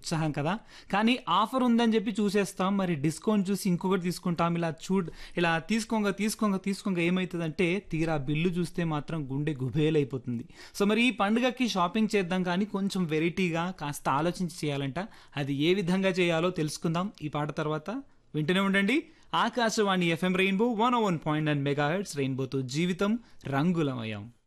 ఉత్సాహం కదా. కానీ ఆఫర్ ఉందని చెప్పి చూసేస్తాం, మరి డిస్కౌంట్ చూసి ఇంకొకటి తీసుకుంటాం. ఇలా తీసుకోంగా ఏమవుతుందంటే తీరా బిల్లు చూస్తే మాత్రం గుండె గుబేలైపోతుంది. సో మరి ఈ పండుగకి షాపింగ్ చేద్దాం కానీ కొంచెం వెరైటీగా కాస్త ఆలోచించి చేయాలంట. అది ఏ విధంగా చేయాలో తెలుసుకుందాం ఈ పాట తర్వాత. వింటూనే ఉండండి ఆకాశవాణి FM రెయిన్బో 101.9 మెగాహెర్ట్జ్. రెయిన్బోతో జీవితం రంగులమయం.